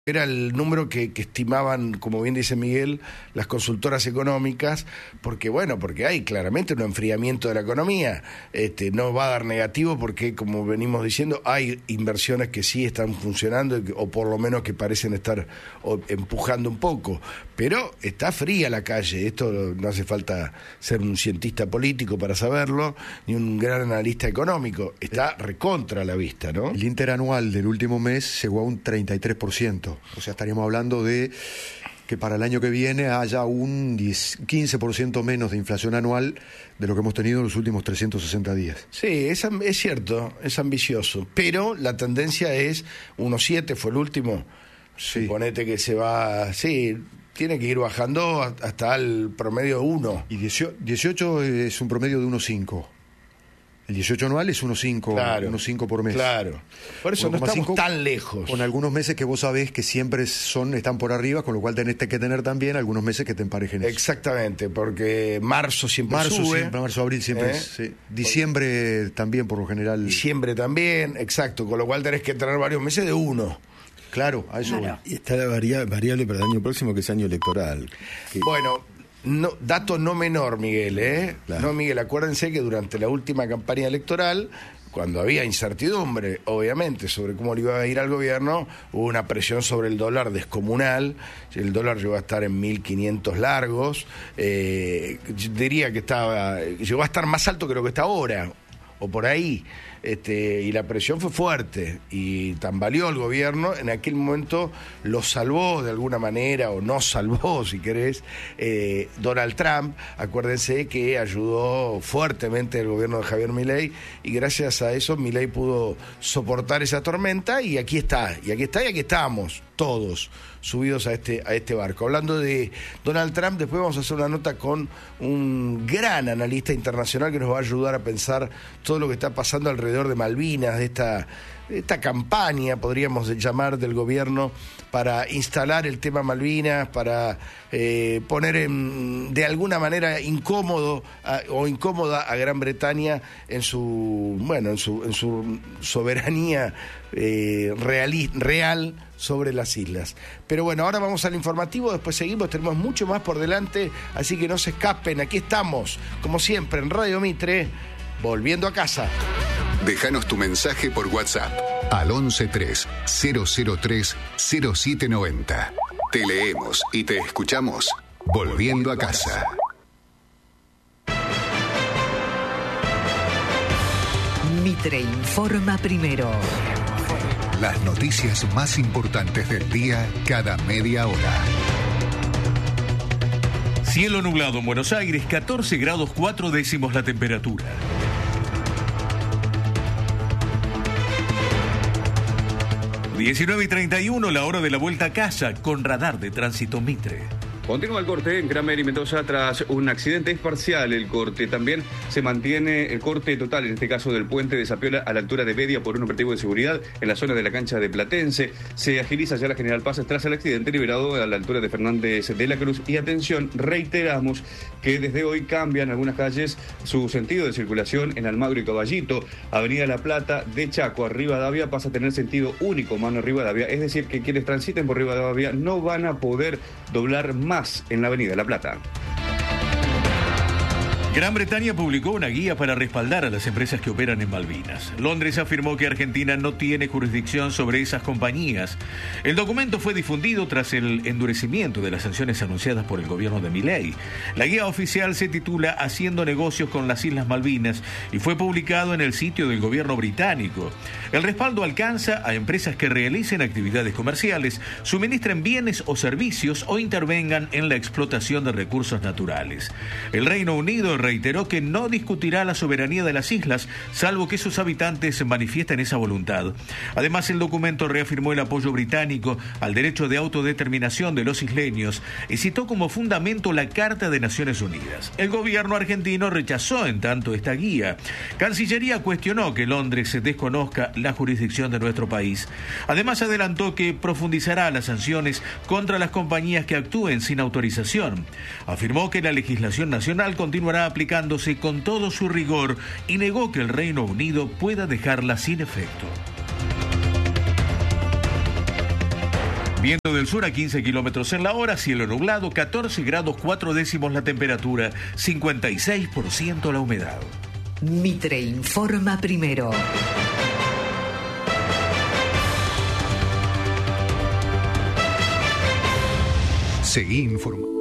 Era el número que estimaban, como bien dice Miguel, las consultoras económicas, porque hay claramente un enfriamiento de la economía. No va a dar negativo porque, como venimos diciendo, hay inversiones que sí están funcionando o por lo menos que parecen estar empujando un poco. Pero está fría la calle, esto no hace falta ser un cientista político para saberlo, ni un gran analista económico, está recontra a la vista, ¿no? El interanual del último mes llegó a un 33%, o sea, estaríamos hablando de que para el año que viene haya un 15% menos de inflación anual de lo que hemos tenido en los últimos 360 días. Sí, es cierto, es ambicioso, pero la tendencia es 1,7 fue el último, sí. Suponete que se va, sí, tiene que ir bajando hasta el promedio de 1. Y 18 es un promedio de 1,5. El 18 anual es 1,5, claro, 1,5 por mes. Claro. Por eso no estamos tan lejos. Con algunos meses que vos sabés que siempre están por arriba, con lo cual tenés que tener también algunos meses que te emparejen eso. Exactamente, porque marzo siempre sube. Marzo, abril siempre sí. Diciembre también, por lo general. Diciembre también, exacto. Con lo cual tenés que tener varios meses de 1. Claro, a eso voy. Y está la variable para el año próximo, que es año electoral. Bueno, dato no menor, Miguel, Claro. No, Miguel, acuérdense que durante la última campaña electoral, cuando había incertidumbre, obviamente, sobre cómo le iba a ir al gobierno, hubo una presión sobre el dólar descomunal. El dólar llegó a estar en 1.500 largos. Diría que llegó a estar más alto que lo que está ahora, o por ahí. Y la presión fue fuerte y tambaleó el gobierno. En aquel momento lo salvó de alguna manera, o no salvó, si querés, Donald Trump. Acuérdense que ayudó fuertemente el gobierno de Javier Milei, y gracias a eso Milei pudo soportar esa tormenta, y aquí estamos todos subidos a este barco. Hablando de Donald Trump, después vamos a hacer una nota con un gran analista internacional que nos va a ayudar a pensar todo lo que está pasando alrededor de Malvinas, de esta campaña, podríamos llamar, del gobierno para instalar el tema Malvinas, para poner de alguna manera incómoda a Gran Bretaña en su soberanía real sobre las islas. Pero bueno, ahora vamos al informativo, después seguimos, tenemos mucho más por delante, así que no se escapen, aquí estamos, como siempre, en Radio Mitre, volviendo a casa. Déjanos tu mensaje por WhatsApp al 113-003-0790. Te leemos y te escuchamos volviendo a casa. Mitre informa primero. Las noticias más importantes del día cada media hora. Cielo nublado en Buenos Aires, 14 grados 4 décimos la temperatura. 19:31, la hora de la vuelta a casa con radar de tránsito Mitre. Continúa el corte en Kramer y Mendoza tras un accidente. Es parcial el corte. También se mantiene el corte total, en este caso del puente de Zapiola a la altura de Bedia, por un operativo de seguridad en la zona de la cancha de Platense. Se agiliza ya la General Paz tras el accidente liberado a la altura de Fernández de la Cruz. Y atención, reiteramos que desde hoy cambian algunas calles su sentido de circulación. En Almagro y Caballito, Avenida La Plata, de Chaco a Rivadavia pasa a tener sentido único, mano Rivadavia. Es decir, que quienes transiten por Rivadavia no van a poder doblar más en la Avenida La Plata. Gran Bretaña publicó una guía para respaldar a las empresas que operan en Malvinas. Londres afirmó que Argentina no tiene jurisdicción sobre esas compañías. El documento fue difundido tras el endurecimiento de las sanciones anunciadas por el gobierno de Milei. La guía oficial se titula Haciendo negocios con las Islas Malvinas y fue publicado en el sitio del gobierno británico. El respaldo alcanza a empresas que realicen actividades comerciales, suministren bienes o servicios o intervengan en la explotación de recursos naturales. El Reino Unido reiteró que no discutirá la soberanía de las islas, salvo que sus habitantes manifiesten esa voluntad. Además, el documento reafirmó el apoyo británico al derecho de autodeterminación de los isleños y citó como fundamento la Carta de Naciones Unidas. El gobierno argentino rechazó, en tanto, esta guía. Cancillería cuestionó que Londres desconozca la jurisdicción de nuestro país. Además, adelantó que profundizará las sanciones contra las compañías que actúen sin autorización. Afirmó que la legislación nacional continuará aplicándose con todo su rigor y negó que el Reino Unido pueda dejarla sin efecto. Viento del sur a 15 kilómetros en la hora, cielo nublado, 14 grados 4 décimos la temperatura, 56% la humedad. Mitre informa primero. Seguí informando.